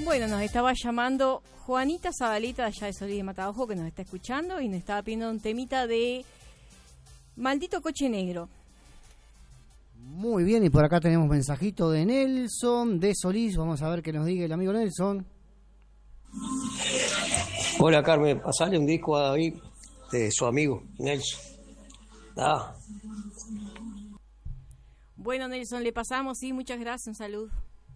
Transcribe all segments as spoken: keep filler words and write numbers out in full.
Bueno, nos estaba llamando Juanita Zabaleta, allá de Solís de Mataojo, que nos está escuchando y nos estaba pidiendo un temita de Maldito Coche Negro. Muy bien, y por acá tenemos mensajito de Nelson, de Solís. Vamos a ver qué nos diga el amigo Nelson. Hola Carmen, pasale un disco a David de su amigo Nelson. Ah. Bueno, Nelson, le pasamos, sí, muchas gracias, un saludo.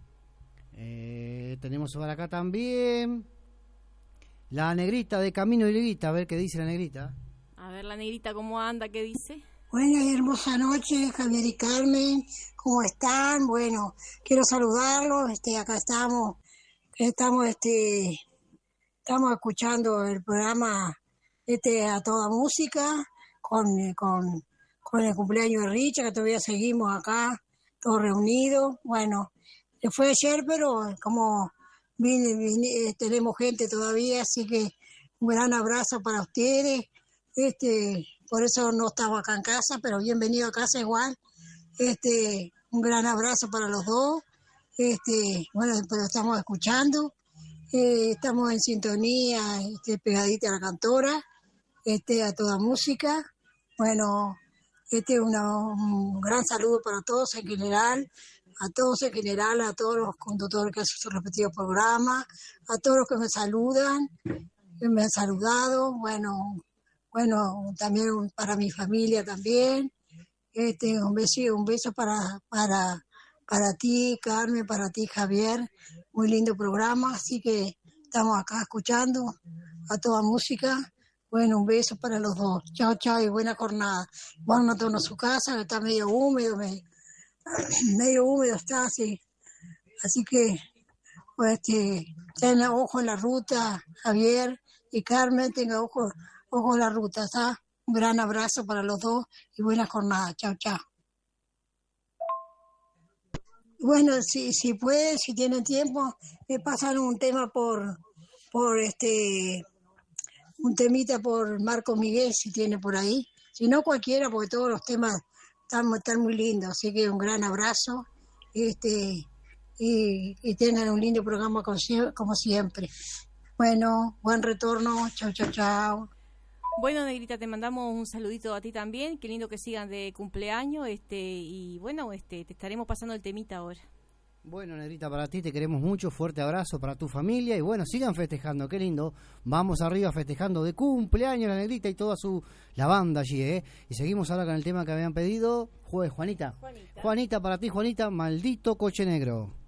Eh, tenemos por acá también la negrita de Camino y Liguita, a ver qué dice la negrita. A ver, la negrita, ¿cómo anda? ¿Qué dice? Buenas y hermosa noche, Javier y Carmen, ¿cómo están? Bueno, quiero saludarlos, este, acá estamos, estamos, este, estamos escuchando el programa, este, a toda música, con, con, con el cumpleaños de Richa, que todavía seguimos acá, todos reunidos, bueno, fue ayer, pero como vine, vine, tenemos gente todavía, así que un gran abrazo para ustedes, este, por eso no estaba acá en casa, pero bienvenido a casa igual, este, un gran abrazo para los dos, este, bueno, pero estamos escuchando, eh, estamos en sintonía, este, pegadita a la cantora, este, a toda música, bueno, este, una, un gran saludo para todos en general, a todos en general, a todos los conductores que hacen su repetido programa, a todos los que me saludan, que me han saludado, bueno, bueno, también para mi familia también, este, un beso, un beso para, para, para ti, Carmen, para ti, Javier, muy lindo programa, así que estamos acá escuchando a toda música, bueno, un beso para los dos, chao, chao y buena jornada, van a todos a su casa, que está medio húmedo, medio, medio húmedo está así, así que, pues, este, tenga ojo en la ruta, Javier y Carmen, tenga ojo Ojo a la ruta, ¿sabes? Un gran abrazo para los dos y buena jornada. Chao, chao. Bueno, si si pueden, si tienen tiempo, me pasan un tema por, por este, un temita por Marco Miguel, si tiene por ahí. Si no, cualquiera, porque todos los temas están, están muy lindos. Así que un gran abrazo, este, y, y tengan un lindo programa como siempre. Bueno, buen retorno. Chao, chao, chao. Bueno, negrita, te mandamos un saludito a ti también, qué lindo que sigan de cumpleaños, este, y bueno, este, te estaremos pasando el temita ahora. Bueno, negrita, para ti te queremos mucho, fuerte abrazo para tu familia y bueno, sigan festejando, qué lindo, vamos arriba festejando de cumpleaños la negrita y toda su, la banda allí, ¿eh? Y seguimos ahora con el tema que habían pedido, jueves, Juanita. Juanita. Juanita, para ti, Juanita, Maldito Coche Negro.